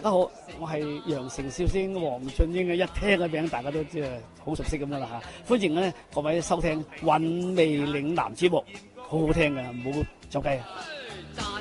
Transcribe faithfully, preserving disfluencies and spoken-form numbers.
家好，我係羊城笑星黃俊英嘅，一聽嘅名大家都即係好熟悉咁樣啦嚇。歡迎咧各位收聽《韻味嶺南》節目，好好聽嘅，唔好走雞啊！